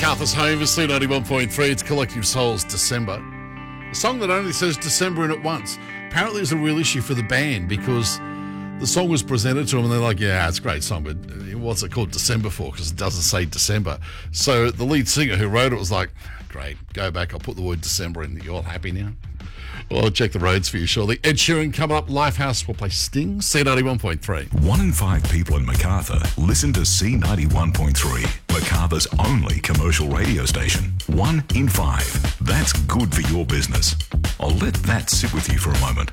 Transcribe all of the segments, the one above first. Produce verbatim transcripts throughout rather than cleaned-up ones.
MacArthur's Home for C ninety-one point three. It's Collective Souls, December. A song that only says December in it once. Apparently it's a real issue for the band because the song was presented to them and they're like, yeah, it's a great song, but what's it called December for? Because it doesn't say December. So the lead singer who wrote it was like, great, go back, I'll put the word December in. You all happy now? Well, I'll check the roads for you shortly. Ed Sheeran coming up. Lifehouse will play Sting, C ninety-one point three. One in five people in Macarthur listen to C ninety-one point three, Macarthur's only commercial radio station. One in five. That's good for your business. I'll let that sit with you for a moment.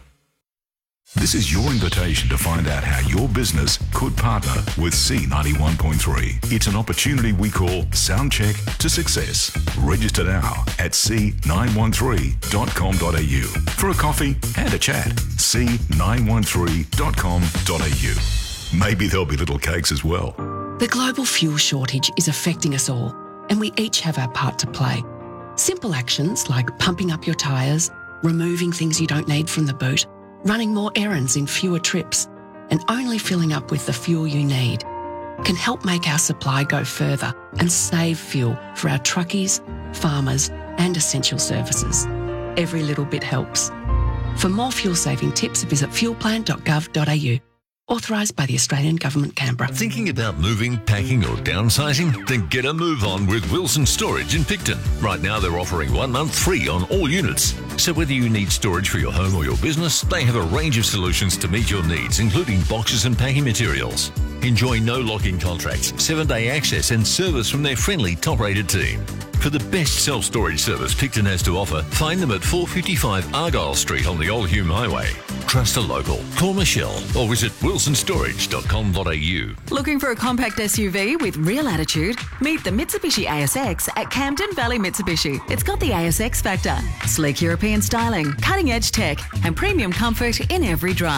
This is your invitation to find out how your business could partner with C ninety-one point three. It's an opportunity we call Soundcheck to Success. Register now at c nine one three dot com dot a u for a coffee and a chat. c nine one three dot com dot a u. Maybe there'll be little cakes as well. The global fuel shortage is affecting us all, and we each have our part to play. Simple actions like pumping up your tyres, removing things you don't need from the boot, running more errands in fewer trips, and only filling up with the fuel you need can help make our supply go further and save fuel for our truckies, farmers, and essential services. Every little bit helps. For more fuel-saving tips, visit fuel plan dot gov dot a u. Authorised by the Australian Government, Canberra. Thinking about moving, packing or downsizing? Then get a move on with Wilson Storage in Picton. Right now they're offering one month free on all units. So whether you need storage for your home or your business, they have a range of solutions to meet your needs, including boxes and packing materials. Enjoy no lock-in contracts, seven-day access and service from their friendly, top-rated team. For the best self-storage service Picton has to offer, find them at four fifty-five Argyle Street on the Old Hume Highway. Trust a local. Call Michelle or visit wilson storage dot com dot a u. Looking for a compact S U V with real attitude? Meet the Mitsubishi A S X at Camden Valley Mitsubishi. It's got the A S X factor, sleek European styling, cutting-edge tech and premium comfort in every drive.